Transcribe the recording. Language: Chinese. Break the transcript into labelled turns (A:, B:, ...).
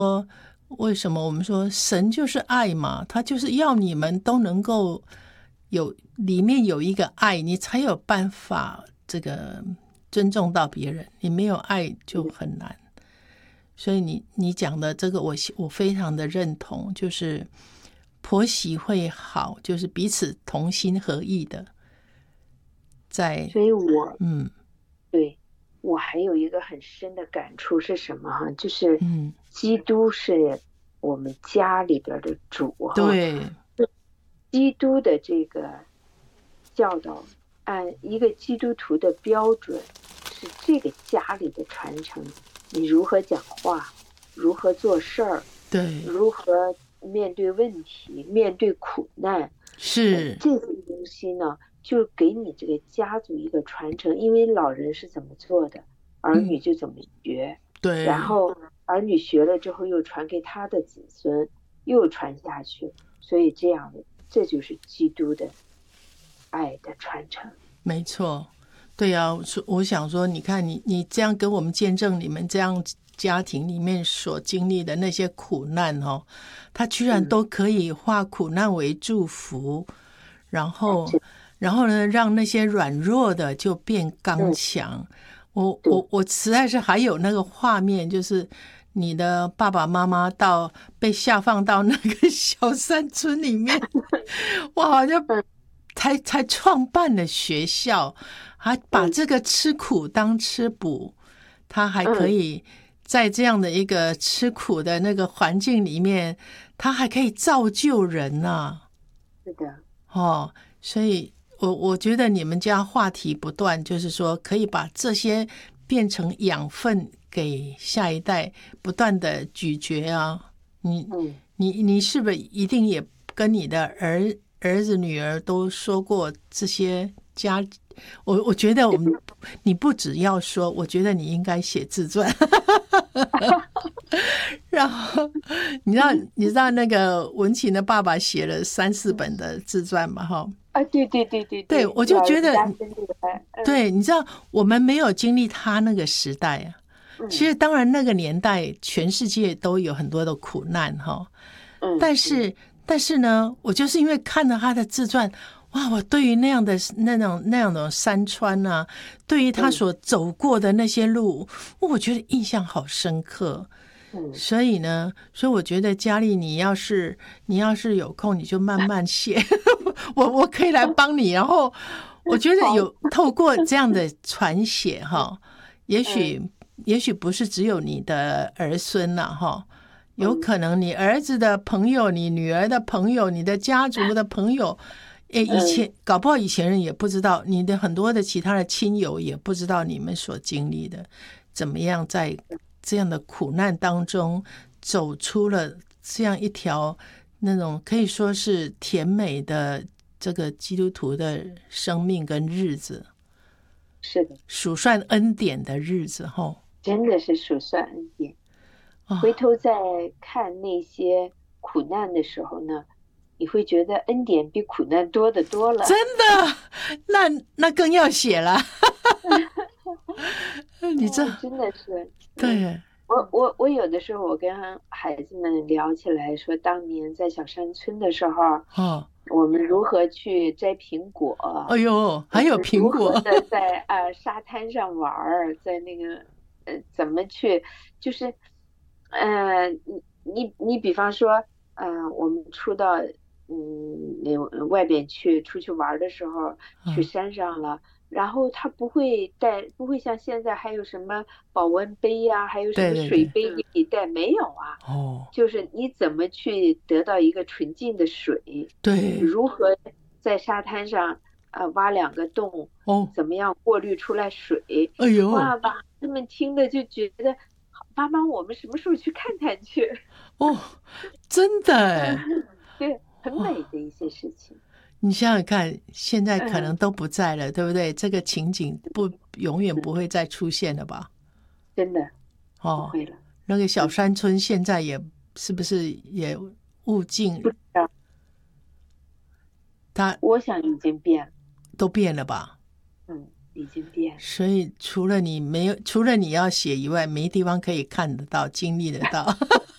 A: 为什么我们说神就是爱嘛？他就是要你们都能够里面有一个爱，你才有办法这个尊重到别人。你没有爱就很难。所以你讲的这个我非常的认同，就是婆媳会好，就是彼此同心合意的。
B: 所以对，我还有一个很深的感触是什么哈？就是基督是我们家里边的主哈。
A: 对，
B: 基督的这个教导，按一个基督徒的标准，是这个家里的传承。你如何讲话，如何做事儿，
A: 对，
B: 如何面对问题，面对苦难，
A: 是
B: 这些东西呢，就给你这个家族一个传承。因为老人是怎么做的，儿女就怎么学，
A: 对，
B: 然后儿女学了之后又传给他的子孙，又传下去。所以这就是基督的爱的传承。
A: 没错，对啊，我想说，你看你这样跟我们见证你们这样家庭里面所经历的那些苦难哦，他居然都可以化苦难为祝福，然后呢，让那些软弱的就变刚强。我实在是还有那个画面，就是你的爸爸妈妈被下放到那个小山村里面，我好像才创办了学校，还把这个吃苦当吃补，他还可以在这样的一个吃苦的那个环境里面，他还可以造就人啊。
B: 是的，
A: 所以我觉得你们家话题不断，就是说可以把这些变成养分给下一代，不断的咀嚼啊。你是不是一定也跟你的儿子女儿都说过这些我觉得你不只要说，我觉得你应该写自传。然后你知道那个文琴的爸爸写了3-4本的自传嘛？对，我就觉得对，你知道我们没有经历他那个时代啊。其实当然那个年代全世界都有很多的苦难哈。但是呢，我就是因为看了他的自传，哇！我对于那种山川啊，对于他所走过的那些路，我觉得印象好深刻。所以我觉得佳丽，你要是有空，你就慢慢写，我可以来帮你。然后我觉得有透过这样的传写哈，也许不是只有你的儿孙啦哈。有可能你儿子的朋友，你女儿的朋友，你的家族的朋友，搞不好以前人也不知道，你的很多的其他的亲友也不知道你们所经历的，怎么样在这样的苦难当中走出了这样一条那种可以说是甜美的这个基督徒的生命跟日子。
B: 是的，
A: 数算恩典的日子
B: 真的是数算恩典。回头再看那些苦难的时候呢，你会觉得恩典比苦难多得多了。
A: 真的，那更要写了。你这
B: 真的是
A: 对。
B: 我有的时候我跟孩子们聊起来说，当年在小山村的时候，我们如何去摘苹果。
A: 哎呦，还有苹果，
B: 如何的在沙滩上玩，在那个怎么去，就是你比方说我们出到外边出去玩的时候，去山上了。然后他不会像现在还有什么保温杯呀，还有什么水杯给你带，没有啊。就是你怎么去得到一个纯净的水？
A: 对，
B: 如何在沙滩上挖2个洞？怎么样过滤出来水？
A: 哎呦，
B: 哇，他们听的就觉得，妈妈，我们什么时候去看看去？
A: 真的
B: 对，很美的一些事情。
A: 你想想看，现在可能都不在了，对不对？这个情景永远不会再出现了吧？
B: 真的，不会了。
A: 那个小山村现在是不是也物尽？
B: 不知道，我想已经变了，
A: 都变了吧？
B: 已经变了。
A: 所以除了你要写以外，没地方可以看得到、经历得到。